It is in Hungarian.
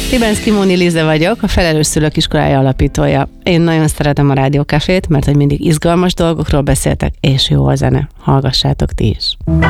Libenszky Móni Lize vagyok, a Felelős Szülők Iskolája alapítója. Én nagyon szeretem a Rádiókafét, mert hogy mindig izgalmas dolgokról beszéltek, és jó a zene. Hallgassátok ti is!